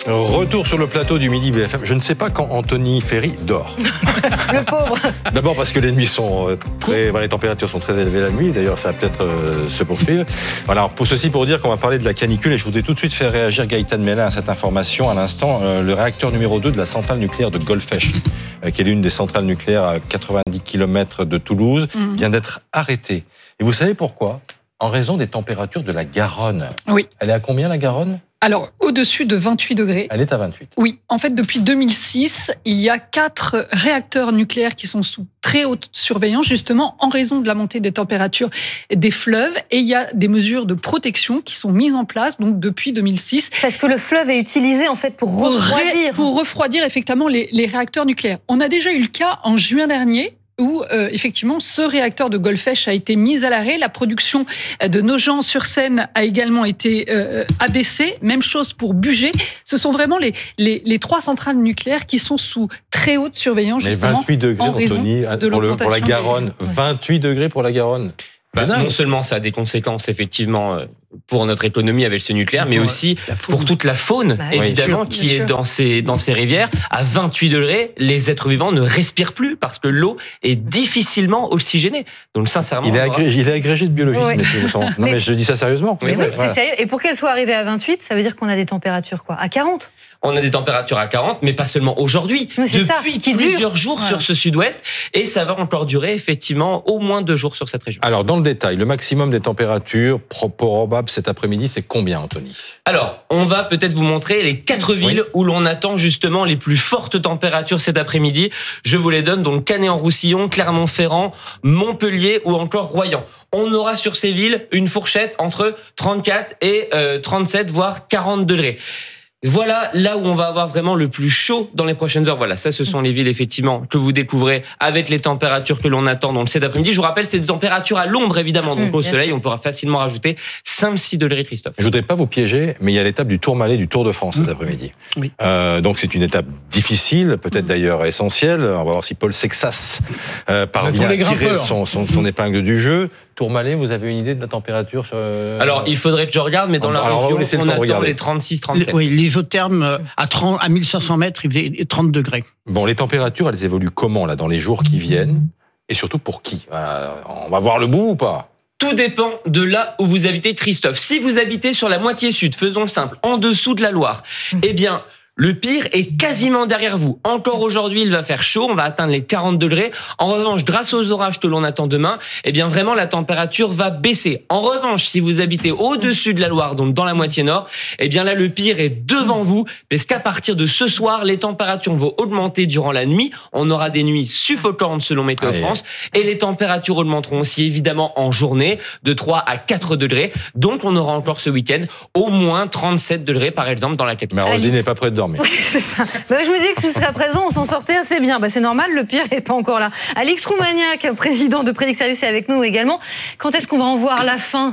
Retour sur le plateau du Midi BFM. Je ne sais pas quand Anthony Ferry dort. Le pauvre. D'abord parce que les nuits sont les températures sont très élevées la nuit. D'ailleurs, ça va peut-être se poursuivre. Voilà. Alors, pour dire qu'on va parler de la canicule, et je voudrais tout de suite faire réagir Gaëtan Mélin à cette information. À l'instant, le réacteur numéro 2 de la centrale nucléaire de Golfech, qui est l'une des centrales nucléaires à 90 km de Toulouse, vient d'être arrêtée. Et vous savez pourquoi ? En raison des températures de la Garonne. Oui. Elle est à combien, la Garonne ? Alors, au-dessus de 28 degrés. Elle est à 28. Oui, en fait, depuis 2006, il y a 4 réacteurs nucléaires qui sont sous très haute surveillance, justement, en raison de la montée des températures des fleuves. Et il y a des mesures de protection qui sont mises en place, donc, depuis 2006. Parce que le fleuve est utilisé, en fait, pour refroidir. Pour refroidir, effectivement, les réacteurs nucléaires. On a déjà eu le cas en juin dernier, où effectivement ce réacteur de Golfech a été mis à l'arrêt. La production de Nogent-sur-Seine a également été abaissée. Même chose pour Bugey. Ce sont vraiment les 3 centrales nucléaires qui sont sous très haute surveillance. Mais justement, 28 degrés, en raison Anthony, pour la Garonne. 28 degrés pour la Garonne. Non seulement ça a des conséquences effectivement pour notre économie avec ce nucléaire, mais aussi pour toute la faune, évidemment, qui est dans ces rivières. À 28 degrés, les êtres vivants ne respirent plus parce que l'eau est difficilement oxygénée. Donc sincèrement... Il est agrégé de biologie, non mais je dis ça sérieusement. Oui, c'est sérieux. Et pour qu'elle soit arrivée à 28, ça veut dire qu'on a des températures à 40 ? On a des températures à 40, mais pas seulement aujourd'hui. Depuis plusieurs jours sur ce sud-ouest. Et ça va encore durer, effectivement, au moins 2 jours sur cette région. Alors, dans le détail, le maximum des températures probable cet après-midi, c'est combien, Anthony ? Alors, on va peut-être vous montrer les 4 villes où l'on attend justement les plus fortes températures cet après-midi. Je vous les donne, donc Canet-en-Roussillon, Clermont-Ferrand, Montpellier ou encore Royan. On aura sur ces villes une fourchette entre 34 et 37, voire 40 degrés. Voilà là où on va avoir vraiment le plus chaud dans les prochaines heures. Voilà, ça ce sont les villes effectivement que vous découvrez avec les températures que l'on attend donc cet après-midi. Je vous rappelle, c'est des températures à l'ombre évidemment, donc au soleil on pourra facilement rajouter 5-6 degrés, Christophe. Je voudrais pas vous piéger, mais il y a l'étape du Tourmalet du Tour de France cet après-midi. Oui. Donc c'est une étape difficile, peut-être d'ailleurs essentielle. On va voir si Paul Sexas parvient à tirer son épingle du jeu. Tourmalet, vous avez une idée de la température Alors, il faudrait que je regarde, mais dans la région, on attend les 36-37. Oui, l'isotherme à 1500 mètres, il faisait 30 degrés. Bon, les températures, elles évoluent comment, là, dans les jours qui viennent ? Et surtout, pour qui ? On va voir le bout ou pas ? Tout dépend de là où vous habitez, Christophe. Si vous habitez sur la moitié sud, faisons simple, en dessous de la Loire, eh bien... Le pire est quasiment derrière vous. Encore aujourd'hui, il va faire chaud, on va atteindre les 40 degrés. En revanche, grâce aux orages que l'on attend demain, eh bien vraiment la température va baisser. En revanche, si vous habitez au-dessus de la Loire, donc dans la moitié nord, eh bien là le pire est devant vous, parce qu'à partir de ce soir, les températures vont augmenter durant la nuit. On aura des nuits suffocantes selon Météo France, et les températures augmenteront aussi évidemment en journée de 3 à 4 degrés. Donc on aura encore ce week-end au moins 37 degrés par exemple dans la capitale. Mais Roselyne n'est pas prête de dormir. Oui, c'est ça. Je me dis que jusqu'à présent, on s'en sortait assez bien. C'est normal, le pire n'est pas encore là. Alix Roumaniac, président de Prédic Service, est avec nous également. Quand est-ce qu'on va en voir la fin ?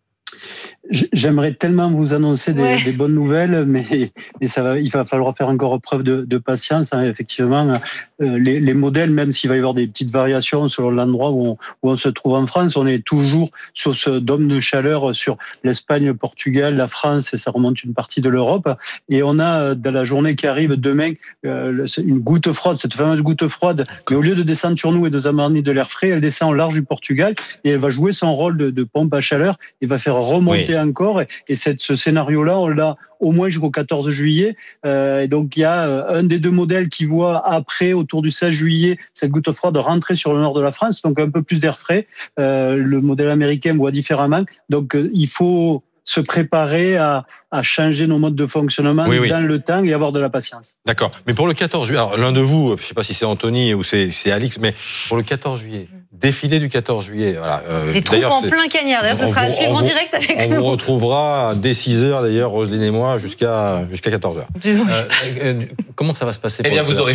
J'aimerais tellement vous annoncer des bonnes nouvelles, mais il va falloir faire encore preuve de patience. Effectivement, les modèles, même s'il va y avoir des petites variations selon l'endroit où on se trouve en France, on est toujours sur ce dôme de chaleur sur l'Espagne, le Portugal, la France, et ça remonte une partie de l'Europe. Et on a, dans la journée qui arrive demain, une goutte froide, cette fameuse goutte froide, mais au lieu de descendre sur nous et de nous amener de l'air frais, elle descend au large du Portugal et elle va jouer son rôle de pompe à chaleur et va faire remonter encore. Et ce scénario-là, on l'a au moins jusqu'au 14 juillet. Et donc, il y a un des 2 modèles qui voit après, autour du 16 juillet, cette goutte froide rentrer sur le nord de la France, donc un peu plus d'air frais. Le modèle américain voit différemment. Donc, il faut se préparer à changer nos modes de fonctionnement dans le temps et avoir de la patience. D'accord. Mais pour le 14 juillet, alors l'un de vous, je ne sais pas si c'est Anthony ou c'est Alix, mais pour le 14 juillet, défilé du 14 juillet. Voilà. Des troupes en plein cagnard. D'ailleurs, ce sera à suivre en direct avec nous. On vous retrouvera dès 6h, d'ailleurs, Roselyne et moi, jusqu'à 14h. Comment ça va se passer ? Eh bien, vous aurez chaud.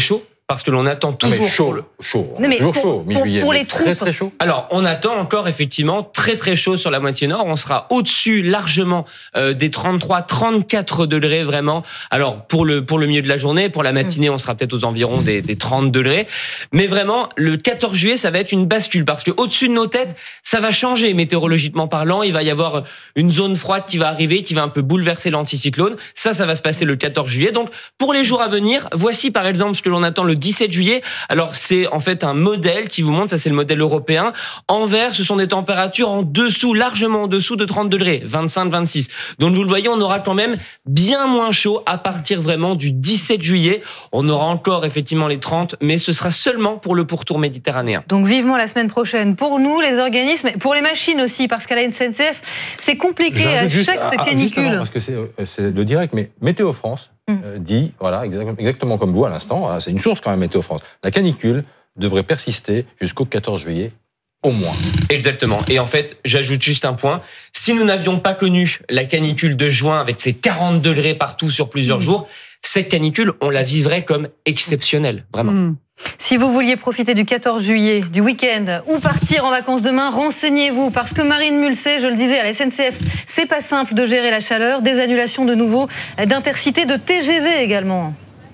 parce que l'on attend toujours chaud. Non, mais toujours chaud, mi-juillet. pour les troupes. Très très chaud. Alors, on attend encore effectivement très très chaud sur la moitié nord. On sera au-dessus largement des 33-34 degrés vraiment. Alors pour le milieu de la journée, pour la matinée, on sera peut-être aux environs des 30 degrés. Mais vraiment, le 14 juillet, ça va être une bascule parce que au-dessus de nos têtes, ça va changer météorologiquement parlant. Il va y avoir une zone froide qui va arriver, qui va un peu bouleverser l'anticyclone. Ça va se passer le 14 juillet. Donc pour les jours à venir, voici par exemple ce que l'on attend le 17 juillet. Alors c'est en fait un modèle qui vous montre, ça c'est le modèle européen. En vert, ce sont des températures largement en dessous de 30 degrés, 25-26. Donc vous le voyez, on aura quand même bien moins chaud à partir vraiment du 17 juillet. On aura encore effectivement les 30, mais ce sera seulement pour le pourtour méditerranéen. Donc vivement la semaine prochaine pour nous, les organismes, pour les machines aussi, parce qu'à la SNCF, c'est compliqué à chaque canicule. Parce que c'est le direct, mais Météo France dit, voilà, exactement comme vous à l'instant, c'est une source quand même Météo France, la canicule devrait persister jusqu'au 14 juillet. Au moins. Exactement. Et en fait, j'ajoute juste un point. Si nous n'avions pas connu la canicule de juin avec ses 40 degrés partout sur plusieurs jours, cette canicule, on la vivrait comme exceptionnelle, vraiment. Si vous vouliez profiter du 14 juillet, du week-end, ou partir en vacances demain, renseignez-vous. Parce que Marine Mulsey, je le disais, à la SNCF, c'est pas simple de gérer la chaleur, des annulations de nouveau, d'Intercités, de TGV également.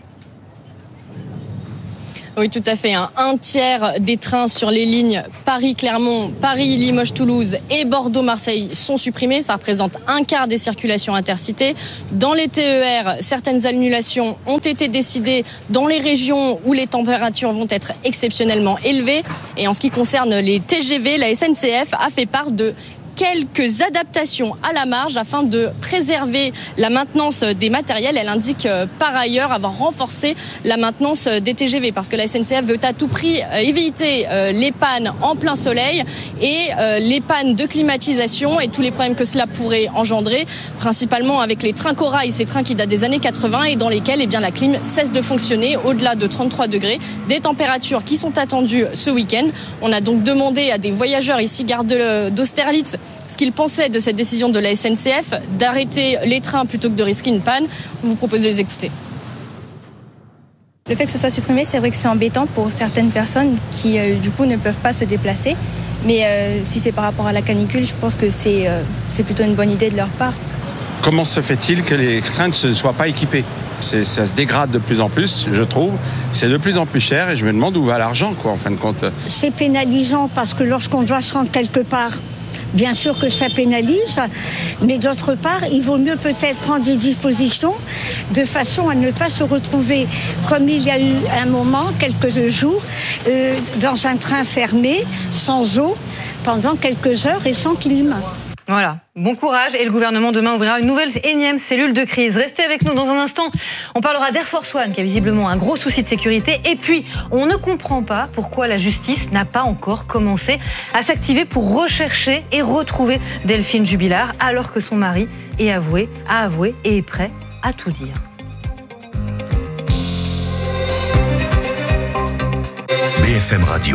Oui, tout à fait. Un tiers des trains sur les lignes Paris-Clermont, Paris-Limoges-Toulouse et Bordeaux-Marseille sont supprimés. Ça représente un quart des circulations intercités. Dans les TER, certaines annulations ont été décidées dans les régions où les températures vont être exceptionnellement élevées. Et en ce qui concerne les TGV, la SNCF a fait part de quelques adaptations à la marge afin de préserver la maintenance des matériels. Elle indique par ailleurs avoir renforcé la maintenance des TGV parce que la SNCF veut à tout prix éviter les pannes en plein soleil et les pannes de climatisation et tous les problèmes que cela pourrait engendrer, principalement avec les trains corail, ces trains qui datent des années 80 et dans lesquels la clim cesse de fonctionner au-delà de 33 degrés, des températures qui sont attendues ce week-end. On a donc demandé à des voyageurs ici, gare d'Austerlitz, ce qu'ils pensaient de cette décision de la SNCF d'arrêter les trains plutôt que de risquer une panne. On vous propose de les écouter. Le fait que ce soit supprimé, c'est vrai que c'est embêtant pour certaines personnes qui, du coup, ne peuvent pas se déplacer. Mais si c'est par rapport à la canicule, je pense que c'est plutôt une bonne idée de leur part. Comment se fait-il que les trains ne soient pas équipés ? Ça se dégrade de plus en plus, je trouve. C'est de plus en plus cher et je me demande où va l'argent, en fin de compte. C'est pénalisant parce que lorsqu'on doit se rendre quelque part, bien sûr que ça pénalise, mais d'autre part, il vaut mieux peut-être prendre des dispositions de façon à ne pas se retrouver, comme il y a eu un moment, quelques jours, dans un train fermé, sans eau, pendant quelques heures et sans clim. Voilà, bon courage et le gouvernement demain ouvrira une nouvelle énième cellule de crise. Restez avec nous dans un instant, on parlera d'Air Force One qui a visiblement un gros souci de sécurité et puis on ne comprend pas pourquoi la justice n'a pas encore commencé à s'activer pour rechercher et retrouver Delphine Jubilard alors que son mari a avoué et est prêt à tout dire. BFM Radio.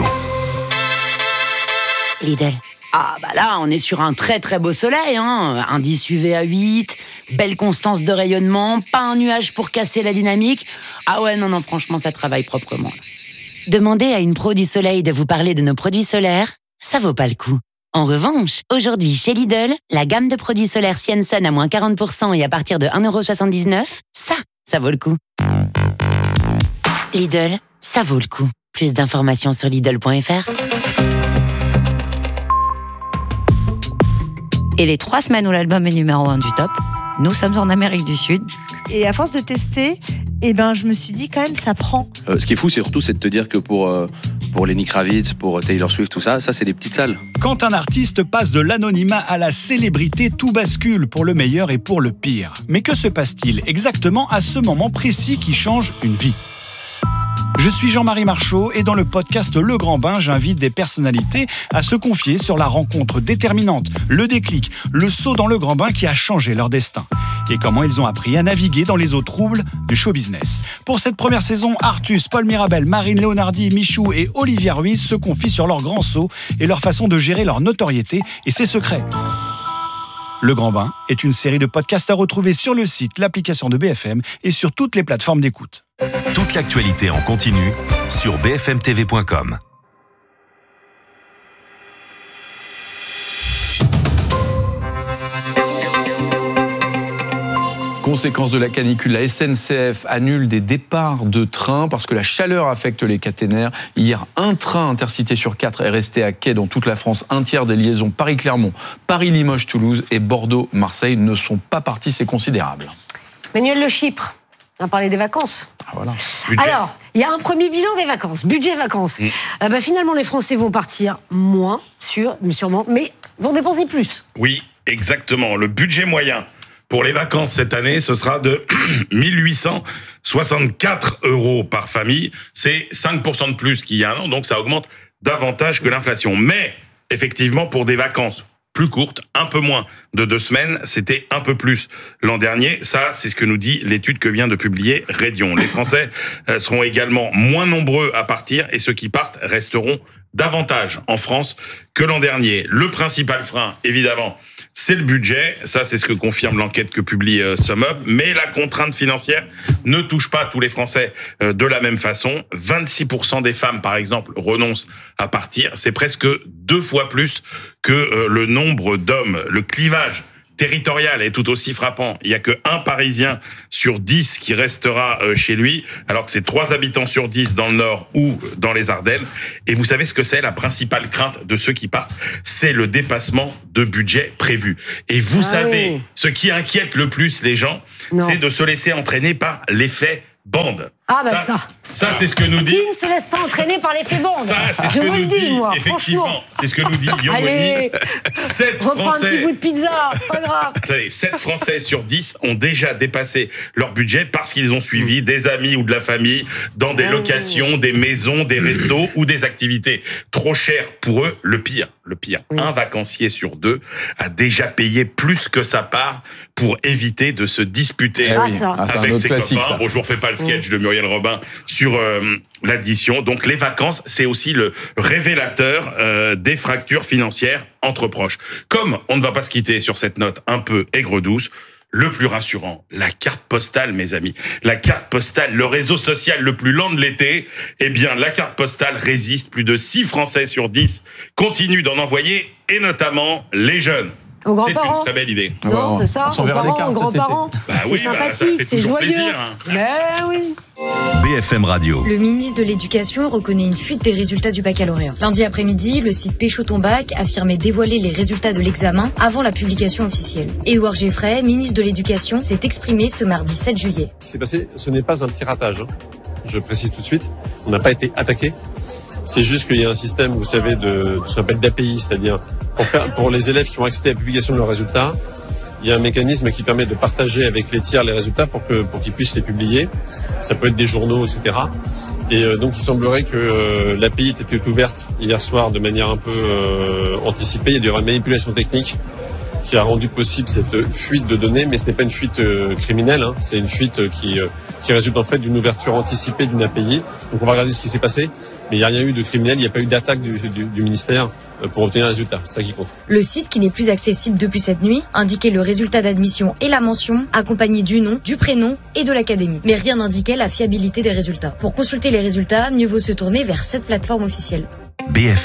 Lidl. Ah bah là, on est sur un très très beau soleil, hein. Indice UV à 8, belle constance de rayonnement, pas un nuage pour casser la dynamique. Ah ouais, non, franchement, ça travaille proprement. Demandez à une pro du soleil de vous parler de nos produits solaires, ça vaut pas le coup. En revanche, aujourd'hui chez Lidl, la gamme de produits solaires Sienson à moins 40% et à partir de 1,79€, ça vaut le coup. Lidl, ça vaut le coup. Plus d'informations sur Lidl.fr. Et les 3 semaines où l'album est numéro 1 du top, nous sommes en Amérique du Sud. Et à force de tester, je me suis dit quand même, ça prend. Ce qui est fou, c'est surtout de te dire que pour Lenny Kravitz, pour Taylor Swift, tout ça, c'est des petites salles. Quand un artiste passe de l'anonymat à la célébrité, tout bascule pour le meilleur et pour le pire. Mais que se passe-t-il exactement à ce moment précis qui change une vie ? Je suis Jean-Marie Marchaud et dans le podcast Le Grand Bain, j'invite des personnalités à se confier sur la rencontre déterminante, le déclic, le saut dans le grand bain qui a changé leur destin et comment ils ont appris à naviguer dans les eaux troubles du show business. Pour cette première saison, Artus, Paul Mirabel, Marine Leonardi, Michou et Olivia Ruiz se confient sur leur grand saut et leur façon de gérer leur notoriété et ses secrets. Le Grand Bain est une série de podcasts à retrouver sur le site, l'application de BFM et sur toutes les plateformes d'écoute. Toute l'actualité en continu sur bfmtv.com. Conséquence de la canicule, la SNCF annule des départs de trains parce que la chaleur affecte les caténaires. Hier, un train intercité sur 4 est resté à quai dans toute la France. Un tiers des liaisons Paris-Clermont, Paris-Limoges-Toulouse et Bordeaux-Marseille ne sont pas partis. C'est considérable. Manuel Le Chypre, on a parlé des vacances. Voilà. Alors, il y a un premier bilan des vacances, budget vacances. Finalement, les Français vont partir moins, sûrement, mais vont dépenser plus. Oui, exactement. Le budget moyen pour les vacances cette année, ce sera de 1864 € par famille. C'est 5% de plus qu'il y a un an, donc ça augmente davantage que l'inflation. Mais, effectivement, pour des vacances plus courtes, un peu moins de 2 semaines, c'était un peu plus l'an dernier. Ça, c'est ce que nous dit l'étude que vient de publier Redion. Les Français seront également moins nombreux à partir et ceux qui partent resteront davantage en France que l'an dernier. Le principal frein, évidemment, c'est le budget. Ça, c'est ce que confirme l'enquête que publie SumUp. Mais la contrainte financière ne touche pas tous les Français de la même façon. 26% des femmes, par exemple, renoncent à partir. C'est presque 2 fois plus que le nombre d'hommes. Le clivage territorial est tout aussi frappant. Il y a que 1 Parisien sur 10 qui restera chez lui, alors que c'est 3 habitants sur 10 dans le Nord ou dans les Ardennes. Et vous savez ce que c'est la principale crainte de ceux qui partent? C'est le dépassement de budget prévu. Et vous savez, ce qui inquiète le plus les gens, c'est de se laisser entraîner par l'effet bande. Ah ça, c'est ce que nous dit. Qui ne se laisse pas entraîner par l'effet bande? Ça, c'est ce que nous dit, effectivement. C'est ce que nous dit Yomoni. Allez, 7 reprends Français, un petit bout de pizza, pas grave. Attendez, 7 Français sur 10 ont déjà dépassé leur budget parce qu'ils ont suivi des amis ou de la famille dans des locations, des maisons, des restos ou des activités trop chères pour eux. Le pire, un vacancier sur 2 a déjà payé plus que sa part pour éviter de se disputer avec ses copains. Bon, je vous refais pas le sketch de Muriel Robin sur l'addition. Donc les vacances, c'est aussi le révélateur des fractures financières entre proches. Comme on ne va pas se quitter sur cette note un peu aigre-douce, le plus rassurant, la carte postale, mes amis. La carte postale, le réseau social le plus lent de l'été, eh bien, la carte postale résiste. Plus de 6 Français sur 10 continuent d'en envoyer, et notamment les jeunes. Aux grands-parents. C'est une très belle idée. Non, c'est ça, aux parents, aux grands-parents. C'est sympathique, c'est joyeux. Mais oui. BFM Radio. Le ministre de l'Éducation reconnaît une fuite des résultats du baccalauréat. Lundi après-midi, le site Pécho ton bac affirmait dévoiler les résultats de l'examen avant la publication officielle. Édouard Geffray, ministre de l'Éducation, s'est exprimé ce mardi 7 juillet. Ce qui s'est passé, ce n'est pas un piratage. Je précise tout de suite. On n'a pas été attaqué. C'est juste qu'il y a un système, vous savez, de ce qu'on appelle d'API, c'est-à-dire pour les élèves qui vont accéder à la publication de leurs résultats, il y a un mécanisme qui permet de partager avec les tiers les résultats pour qu'ils puissent les publier. Ça peut être des journaux, etc. Et donc il semblerait que l'API était ouverte hier soir de manière un peu anticipée. Il y a eu une manipulation technique qui a rendu possible cette fuite de données, mais ce n'est pas une fuite criminelle, hein. C'est une fuite qui résulte en fait d'une ouverture anticipée d'une API. Donc on va regarder ce qui s'est passé, mais il n'y a rien eu de criminel, il n'y a pas eu d'attaque du ministère pour obtenir un résultat, c'est ça qui compte. Le site, qui n'est plus accessible depuis cette nuit, indiquait le résultat d'admission et la mention, accompagné du nom, du prénom et de l'académie. Mais rien n'indiquait la fiabilité des résultats. Pour consulter les résultats, mieux vaut se tourner vers cette plateforme officielle. BFM.